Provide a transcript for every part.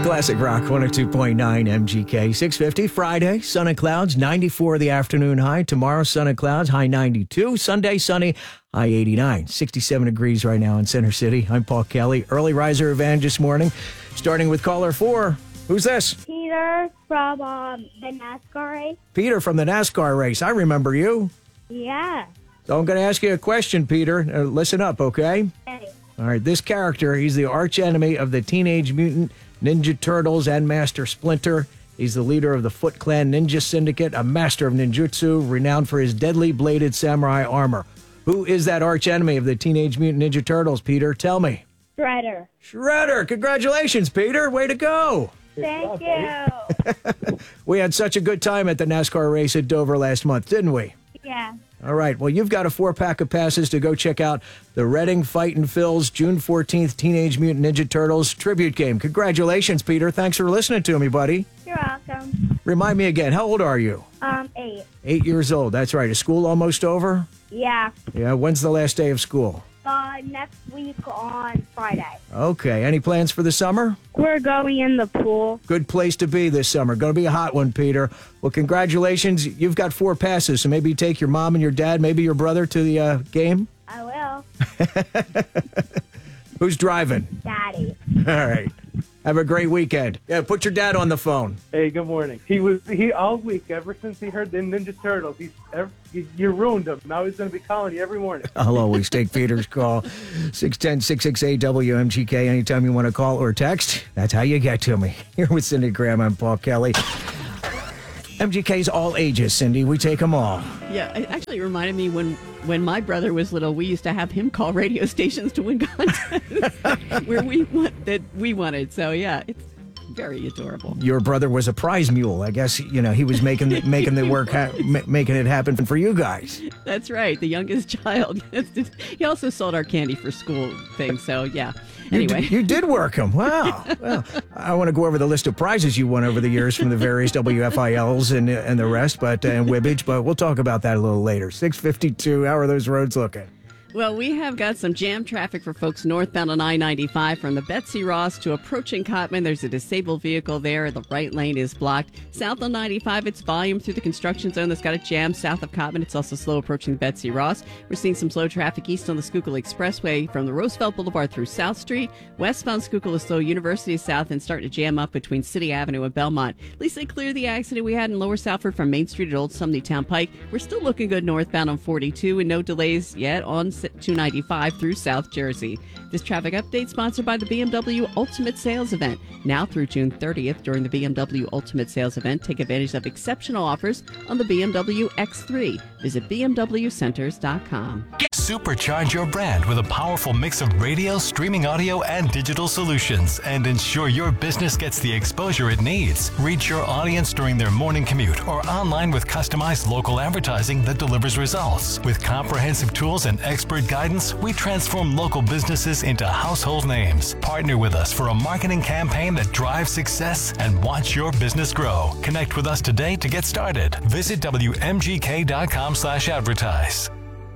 Classic Rock 102.9 MGK 650. Friday, sun and clouds, 94 the afternoon high. Tomorrow, sun and clouds, high 92. Sunday, sunny, high 89. 67 degrees right now in Center City. I'm Paul Kelly, early riser event this morning. Starting with caller 4. Who's this? Peter from the NASCAR race. Peter from the NASCAR race. I remember you. Yeah. So I'm going to ask you a question, Peter. Listen up, okay? Hey. All right, this character, he's the arch enemy of the Teenage Mutant Ninja Turtles and Master Splinter. He's the leader of the Foot Clan Ninja Syndicate, a master of ninjutsu, renowned for his deadly bladed samurai armor. Who is that arch enemy of the Teenage Mutant Ninja Turtles, Peter? Tell me. Shredder. Shredder! Congratulations, Peter! Way to go! Thank you. We had such a good time at the NASCAR race at Dover last month, didn't we? Yeah. All right. Well, you've got a 4-pack of passes to go check out the Reading Fightin' Phils June 14th Teenage Mutant Ninja Turtles tribute game. Congratulations, Peter. Thanks for listening to me, buddy. You're welcome. Remind me again, how old are you? 8. 8 years old. That's right. Is school almost over? Yeah. Yeah. When's the last day of school? Next week on Friday. Okay. Any plans for the summer? We're going in the pool. Good place to be this summer. Going to be a hot one, Peter. Well, congratulations. You've got 4 passes, so maybe you take your mom and your dad, maybe your brother to the game. I will. Who's driving? Daddy. All right. Have a great weekend. Yeah, put your dad on the phone. Hey, good morning. He all week, ever since he heard the Ninja Turtles, you ruined him. Now he's going to be calling you every morning. I'll always take Peter's call. 610-668-WMGK. Anytime you want to call or text, that's how you get to me. Here with Cindy Graham, I'm Paul Kelly. MGK's all ages, Cindy. We take them all. Yeah, it actually reminded me when my brother was little, we used to have him call radio stations to win contests where we wanted. So, yeah, it's very adorable. Your brother was a prize mule. I guess, he was making the work, making it happen for you guys. That's right. The youngest child. He also sold our candy for school things. So, yeah. Anyway. You did work them. Wow. Well, I want to go over the list of prizes you won over the years from the various WFILs and the rest, and Wibbage, but we'll talk about that a little later. 6:52. How are those roads looking? Well, we have got some jam traffic for folks northbound on I-95 from the Betsy Ross to approaching Cottman. There's a disabled vehicle there. The right lane is blocked. South on 95, it's volume through the construction zone that's got a jam. South of Cottman, it's also slow approaching Betsy Ross. We're seeing some slow traffic east on the Schuylkill Expressway from the Roosevelt Boulevard through South Street. Westbound Schuylkill is slow, University is south, and starting to jam up between City Avenue and Belmont. At least they cleared the accident we had in Lower Salford from Main Street at Old Sumney Town Pike. We're still looking good northbound on 42 and no delays yet on 295 through South Jersey. This traffic update sponsored by the BMW Ultimate Sales Event. Now through June 30th during the BMW Ultimate Sales Event, take advantage of exceptional offers on the BMW X3. Visit bmwcenters.com. Supercharge your brand with a powerful mix of radio, streaming audio, and digital solutions and ensure your business gets the exposure it needs. Reach your audience during their morning commute or online with customized local advertising that delivers results. With comprehensive tools and expert guidance, we transform local businesses into household names. Partner with us for a marketing campaign that drives success and watch your business grow. Connect with us today to get started. Visit WMGK.com/advertise.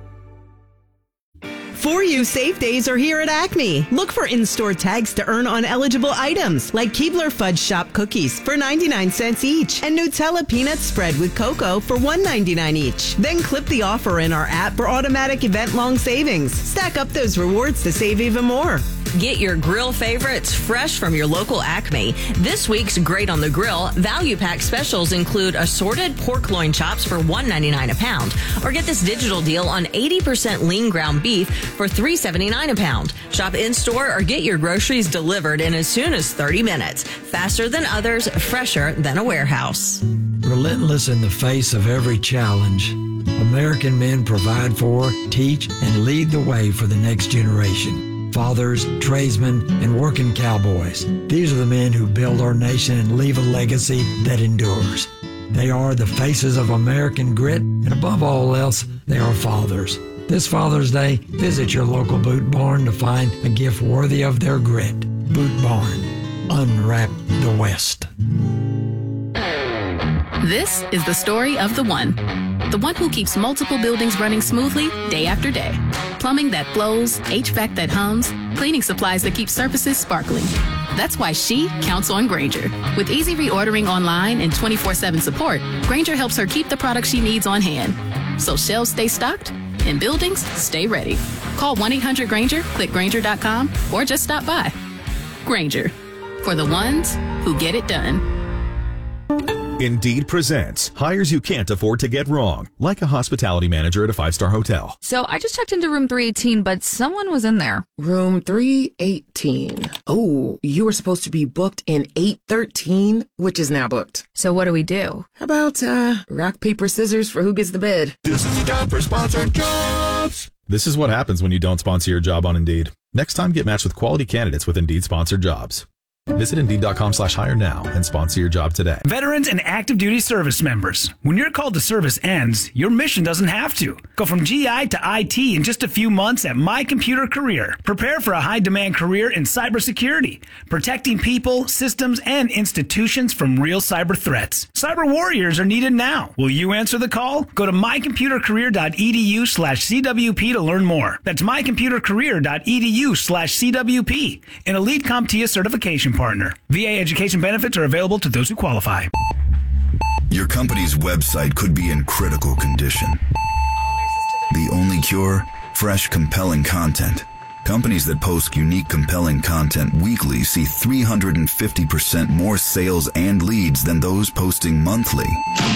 For You Safe Days are here at Acme. Look for in-store tags to earn on eligible items like Keebler Fudge Shop cookies for 99 cents each and Nutella peanut spread with cocoa for $1.99 each. Then clip the offer in our app for automatic event-long savings. Stack up those rewards to save even more. Get your grill favorites fresh from your local Acme. This week's Great on the Grill value pack specials include assorted pork loin chops for $1.99 a pound. Or get this digital deal on 80% lean ground beef for $3.79 a pound. Shop in-store or get your groceries delivered in as soon as 30 minutes. Faster than others, fresher than a warehouse. Relentless in the face of every challenge, American men provide for, teach, and lead the way for the next generation. Fathers, tradesmen, and working cowboys. These are the men who build our nation and leave a legacy that endures. They are the faces of American grit, and above all else, they are fathers. This Father's Day, visit your local Boot Barn to find a gift worthy of their grit. Boot Barn. Unwrap the West. This is the story of the one who keeps multiple buildings running smoothly day after day. Plumbing that flows, HVAC that hums, cleaning supplies that keep surfaces sparkling. That's why she counts on Grainger. With easy reordering online and 24/7 support, Grainger helps her keep the products she needs on hand. So shelves stay stocked and buildings stay ready. Call 1-800-GRAINGER, click Grainger.com, or just stop by. Grainger, for the ones who get it done. Indeed presents hires you can't afford to get wrong, like a hospitality manager at a 5-star hotel. So I just checked into room 318, but someone was in there. Room 318. Oh, you were supposed to be booked in 813, which is now booked. So what do we do? How about rock, paper, scissors for who gets the bid? This is the time for sponsored jobs. This is what happens when you don't sponsor your job on Indeed. Next time, get matched with quality candidates with Indeed sponsored jobs. Visit Indeed.com/hire now and sponsor your job today. Veterans and active duty service members. When your call to service ends, your mission doesn't have to. Go from GI to IT in just a few months at My Computer Career. Prepare for a high-demand career in cybersecurity, protecting people, systems, and institutions from real cyber threats. Cyber warriors are needed now. Will you answer the call? Go to mycomputercareer.edu/CWP to learn more. That's mycomputercareer.edu/CWP. An Elite CompTIA certification partner. VA education benefits are available to those who qualify. Your company's website could be in critical condition. The only cure? Fresh, compelling content. Companies that post unique, compelling content weekly see 350% more sales and leads than those posting monthly.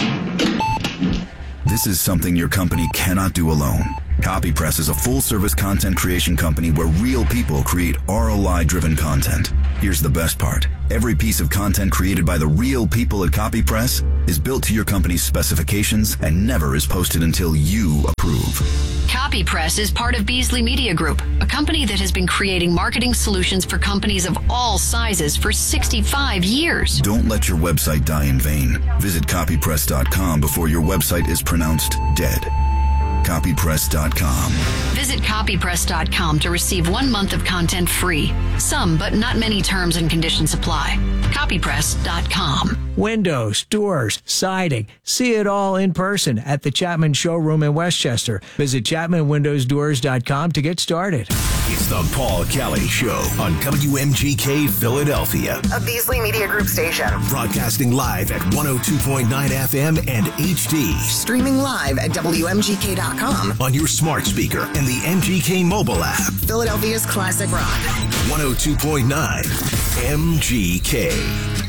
This is something your company cannot do alone. CopyPress is a full-service content creation company where real people create ROI-driven content. Here's the best part. Every piece of content created by the real people at CopyPress is built to your company's specifications and never is posted until you approve. CopyPress is part of Beasley Media Group, a company that has been creating marketing solutions for companies of all sizes for 65 years. Don't let your website die in vain. Visit copypress.com before your website is pronounced dead. Copypress.com. Visit copypress.com to receive 1 month of content free. Some, but not many terms and conditions apply. Copypress.com. Windows, doors, siding. See it all in person at the Chapman Showroom in Westchester. Visit ChapmanWindowsDoors.com to get started. It's the Paul Kelly Show on WMGK Philadelphia, a Beasley Media Group station. Broadcasting live at 102.9 FM and HD. Streaming live at WMGK.com. On your smart speaker and the MGK mobile app. Philadelphia's classic rock. 102.9 MGK.